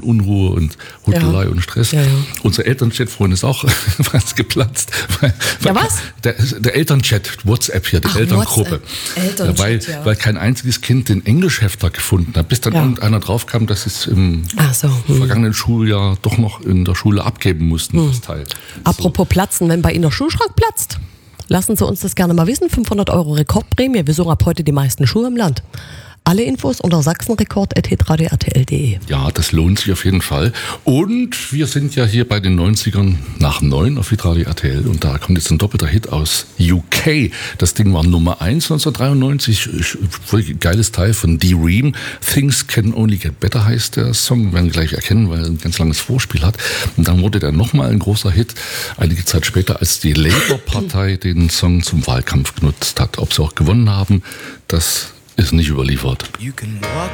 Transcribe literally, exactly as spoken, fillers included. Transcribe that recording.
Unruhe und Hudelei Ja. und Stress. Ja, ja. Unser Elternchat vorhin ist auch fast geplatzt. Weil, Ja, weil was? Der, der Elternchat, WhatsApp hier, die Ach, Elterngruppe. WhatsApp. Elternchat, weil, ja. weil kein einziges Kind den Englischhefter gefunden hat, bis dann Ja. irgendeiner draufkam, dass es im Ach so, hm. vergangenen Schuljahr doch noch in der Schule abgeben mussten, das Teil. Apropos Platzen, wenn bei Ihnen der Schulschrank platzt, lassen Sie uns das gerne mal wissen. fünfhundert Euro Rekordprämie. Wir suchen ab heute die meisten Schuhe im Land. Alle Infos unter sachsenrekord at hitradio r t l punkt d e. Ja, das lohnt sich auf jeden Fall. Und wir sind ja hier bei den neunzigern nach neun auf Hitradio R T L und da kommt jetzt ein doppelter Hit aus U K. Das Ding war Nummer eins neunzehnhundertdreiundneunzig. Voll geiles Teil von D-Ream. Things Can Only Get Better heißt der Song. Wir werden ihn gleich erkennen, weil er ein ganz langes Vorspiel hat. Und dann wurde der nochmal ein großer Hit, einige Zeit später, als die Labour-Partei den Song zum Wahlkampf genutzt hat. Ob sie auch gewonnen haben, das ist nicht überliefert. You can walk